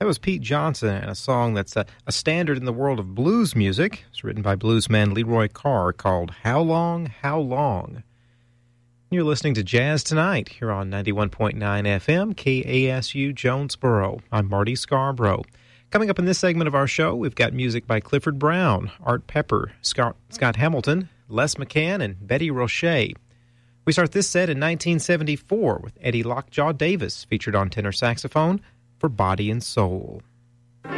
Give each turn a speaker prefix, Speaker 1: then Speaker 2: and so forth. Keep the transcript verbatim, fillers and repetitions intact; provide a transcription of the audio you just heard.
Speaker 1: was Pete Johnson and a song that's a, a standard in the world of blues music. It's written by bluesman Leroy Carr called How Long, How Long? You're listening to Jazz Tonight here on ninety-one point nine F M, K A S U Jonesboro. I'm Marty Scarborough. Coming up in this segment of our show, we've got music by Clifford Brown, Art Pepper, Scott, Scott Hamilton, Les McCann, and Betty Roche. We start this set in nineteen seventy-four with Eddie Lockjaw Davis, featured on tenor saxophone, for Body and Soul.